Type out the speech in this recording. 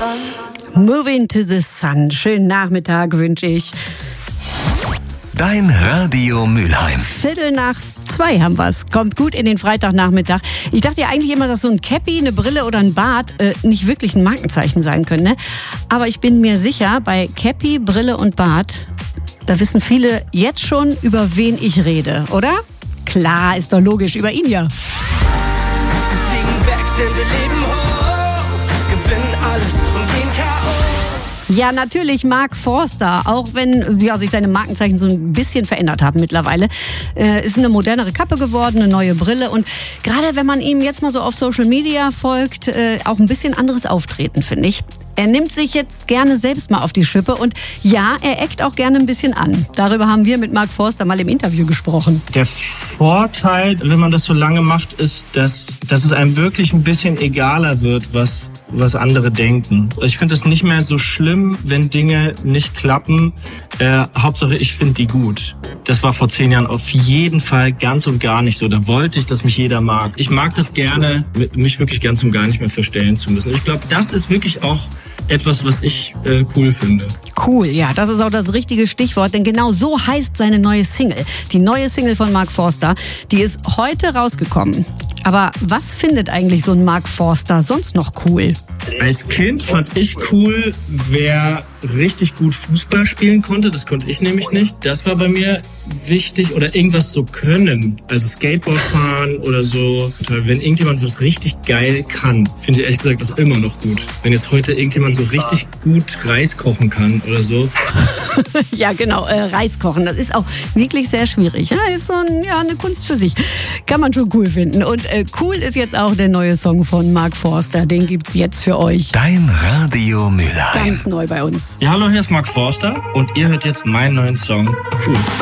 Moving to the Sun. Schönen Nachmittag wünsche ich. Dein Radio Mülheim. 1:45 haben wir's. Kommt gut in den Freitagnachmittag. Ich dachte ja eigentlich immer, dass so ein Cappy, eine Brille oder ein Bart nicht wirklich ein Markenzeichen sein können. Ne? Aber ich bin mir sicher, bei Cappy, Brille und Bart, da wissen viele jetzt schon, über wen ich rede, oder? Klar, ist doch logisch, über ihn ja. Wir fliegen weg, denn wir leben hoch, gewinnen alles und gehen K.O. Ja, natürlich Mark Forster, auch wenn sich seine Markenzeichen so ein bisschen verändert haben mittlerweile. Ist eine modernere Kappe geworden, eine neue Brille und gerade wenn man ihm jetzt mal so auf Social Media folgt, auch ein bisschen anderes Auftreten, finde ich. Er nimmt sich jetzt gerne selbst mal auf die Schippe und ja, er eckt auch gerne ein bisschen an. Darüber haben wir mit Mark Forster mal im Interview gesprochen. Der Vorteil, wenn man das so lange macht, ist, dass es einem wirklich ein bisschen egaler wird, was andere denken. Ich finde es nicht mehr so schlimm, wenn Dinge nicht klappen. Hauptsache, ich finde die gut. Das war vor 10 Jahren auf jeden Fall ganz und gar nicht so. Da wollte ich, dass mich jeder mag. Ich mag das gerne, mich wirklich ganz und gar nicht mehr verstellen zu müssen. Ich glaube, das ist wirklich auch etwas, was ich cool finde. Cool, ja, das ist auch das richtige Stichwort, denn genau so heißt seine neue Single. Die neue Single von Mark Forster, die ist heute rausgekommen. Aber was findet eigentlich so ein Mark Forster sonst noch cool? Als Kind fand ich cool, wer richtig gut Fußball spielen konnte. Das konnte ich nämlich nicht. Das war bei mir wichtig. Oder irgendwas so können. Also Skateboard fahren oder so. Wenn irgendjemand was richtig geil kann, finde ich ehrlich gesagt auch immer noch gut. Wenn jetzt heute irgendjemand so richtig gut Reis kochen kann oder so. Ja, genau, Reis kochen. Das ist auch wirklich sehr schwierig. Ja, ist so eine Kunst für sich. Kann man schon cool finden. Und cool ist jetzt auch der neue Song von Mark Forster. Den gibt's jetzt für euch. Dein Radio Mülheim. Ganz neu bei uns. Ja, hallo, hier ist Mark Forster und ihr hört jetzt meinen neuen Song Cool.